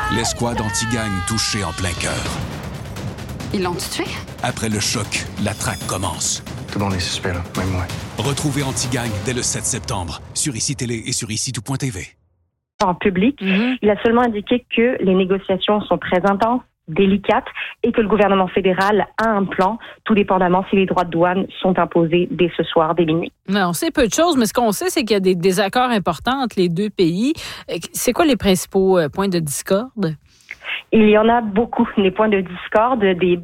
L'escouade anti-gang touchée en plein cœur. Ils l'ont tué? Après le choc, la traque commence. Tout le monde est suspect, là, même moi. Retrouvez Anti-Gang dès le 7 septembre sur ICI Télé et sur ICI-tout.tv. En public, il a seulement indiqué que les négociations sont très intenses, délicates, et que le gouvernement fédéral a un plan, tout dépendamment si les droits de douane sont imposés dès ce soir, dès minuit. On sait peu de choses, mais ce qu'on sait, c'est qu'il y a des désaccords importants entre les deux pays. C'est quoi les principaux points de discorde? Il y en a beaucoup, des points de discorde,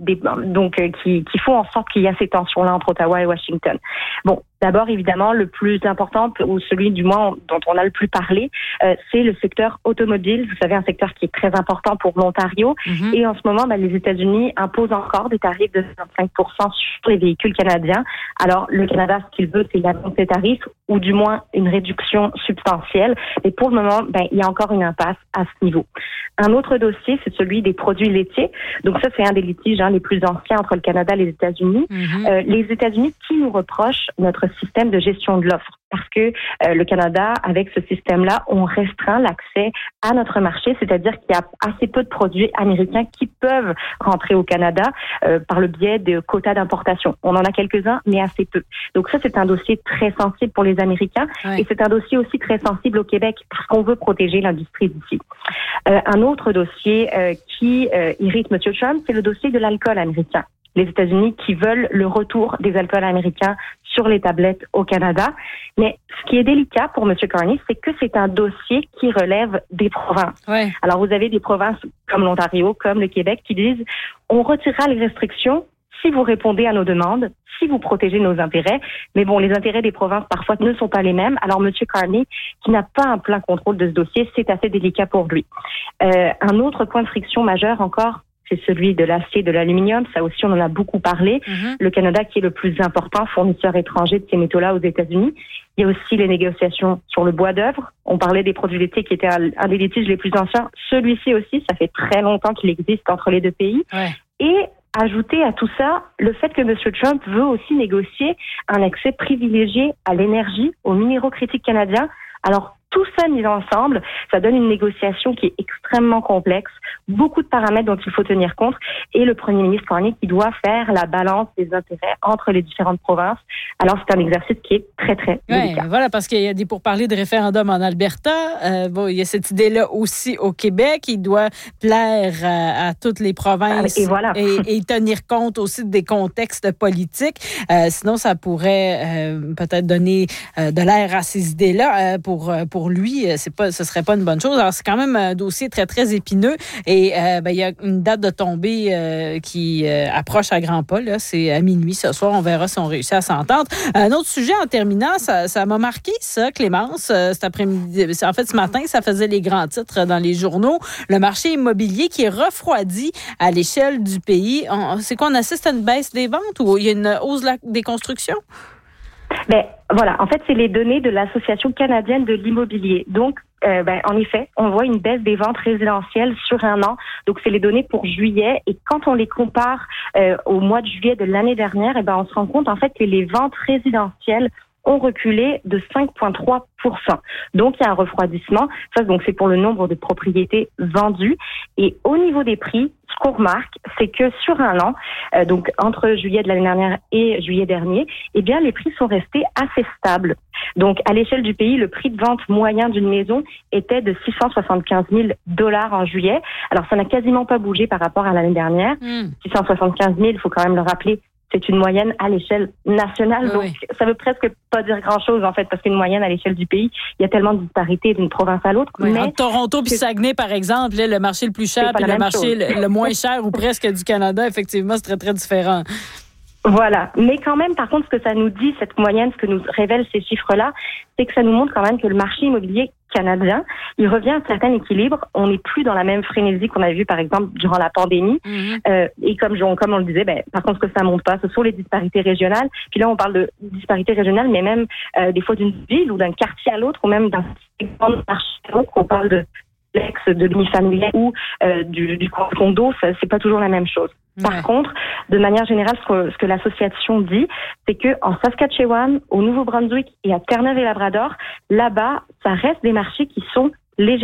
qui font en sorte qu'il y a ces tensions-là entre Ottawa et Washington. Bon, d'abord, évidemment, le plus important, ou celui du moins dont on a le plus parlé, c'est le secteur automobile. Vous savez, un secteur qui est très important pour l'Ontario. Et en ce moment, les États-Unis imposent encore des tarifs de 25% sur les véhicules canadiens. Alors, le Canada, ce qu'il veut, c'est la baisse des tarifs, ou du moins une réduction substantielle. Et pour le moment, il y a encore une impasse à ce niveau. Un autre dossier, c'est celui des produits laitiers. Donc ça, c'est un des litiges les plus anciens entre le Canada et les États-Unis. Les États-Unis qui nous reprochent notre système de gestion de l'offre. Parce que le Canada, avec ce système-là, on restreint l'accès à notre marché, c'est-à-dire qu'il y a assez peu de produits américains qui peuvent rentrer au Canada par le biais de quotas d'importation. On en a quelques-uns, mais assez peu. Donc ça, c'est un dossier très sensible pour les Américains et c'est un dossier aussi très sensible au Québec parce qu'on veut protéger l'industrie d'ici. Un autre dossier qui irrite M. Trump, c'est le dossier de l'alcool américain. Les États-Unis qui veulent le retour des alcools américains sur les tablettes au Canada. Mais ce qui est délicat pour M. Carney, c'est que c'est un dossier qui relève des provinces. Alors, vous avez des provinces comme l'Ontario, comme le Québec, qui disent « on retirera les restrictions si vous répondez à nos demandes, si vous protégez nos intérêts. » Mais bon, les intérêts des provinces, parfois, ne sont pas les mêmes. Alors, M. Carney, qui n'a pas un plein contrôle de ce dossier, c'est assez délicat pour lui. Un autre point de friction majeur encore, c'est celui de l'acier et de l'aluminium. Ça aussi, on en a beaucoup parlé. Le Canada, qui est le plus important fournisseur étranger de ces métaux-là aux États-Unis. Il y a aussi les négociations sur le bois d'œuvre. On parlait des produits laitiers qui étaient un des litiges les plus anciens. Celui-ci aussi, ça fait très longtemps qu'il existe entre les deux pays. Et ajouter à tout ça le fait que M. Trump veut aussi négocier un accès privilégié à l'énergie, aux minéraux critiques canadiens. Alors, tout ça mis ensemble, ça donne une négociation qui est extrêmement complexe, beaucoup de paramètres dont il faut tenir compte, et le premier ministre Carney qui doit faire la balance des intérêts entre les différentes provinces. Alors, c'est un exercice qui est très, très délicat. Voilà, parce qu'il y a des pourparlers de référendum en Alberta. Il y a cette idée-là aussi au Québec. Il doit plaire à toutes les provinces et tenir compte aussi des contextes politiques. Sinon, ça pourrait peut-être donner de l'air à ces idées-là. Pour lui, ce serait pas une bonne chose. Alors, c'est quand même un dossier très, très épineux. Et il y a une date de tombée qui approche à grands pas. Là. C'est à minuit ce soir. On verra si on réussit à s'entendre. Un autre sujet en terminant, ça m'a marqué, ça, Clémence, cet après-midi. En fait, ce matin, ça faisait les grands titres dans les journaux. Le marché immobilier qui est refroidi à l'échelle du pays. C'est qu'on assiste à une baisse des ventes ou il y a une hausse des constructions? Voilà, en fait, c'est les données de l'Association canadienne de l'immobilier. Donc, en effet, on voit une baisse des ventes résidentielles sur un an. Donc, c'est les données pour juillet. Et quand on les compare au mois de juillet de l'année dernière, on se rend compte, en fait, que les ventes résidentielles ont reculé de 5,3%. Donc, il y a un refroidissement. Ça, donc, c'est pour le nombre de propriétés vendues. Et au niveau des prix, ce qu'on remarque, c'est que sur un an, donc entre juillet de l'année dernière et juillet dernier, les prix sont restés assez stables. Donc, à l'échelle du pays, le prix de vente moyen d'une maison était de 675 000 $ en juillet. Alors, ça n'a quasiment pas bougé par rapport à l'année dernière. 675 000, il faut quand même le rappeler, c'est une moyenne à l'échelle nationale. Donc, ça veut presque pas dire grand-chose, en fait, parce qu'une moyenne à l'échelle du pays, il y a tellement de disparités d'une province à l'autre. Mais entre Toronto puis Saguenay, par exemple, là, le marché le plus cher puis le marché le moins cher ou presque du Canada, effectivement, c'est très, très différent. Voilà. Mais quand même, par contre, ce que ça nous dit, cette moyenne, ce que nous révèlent ces chiffres-là, c'est que ça nous montre quand même que le marché immobilier canadien, il revient à un certain équilibre. On n'est plus dans la même frénésie qu'on a vu, par exemple, durant la pandémie. Et comme on le disait, par contre, ce que ça montre pas, ce sont les disparités régionales. Puis là, on parle de disparités régionales, mais même des fois d'une ville ou d'un quartier à l'autre, ou même d'un segment de marché à l'autre. On parle de de l'unifamilial ou du condo, c'est pas toujours la même chose. Par contre, de manière générale, ce que l'association dit, c'est que en Saskatchewan, au Nouveau-Brunswick et à Terre-Neuve et Labrador, là-bas, ça reste des marchés qui sont légèrement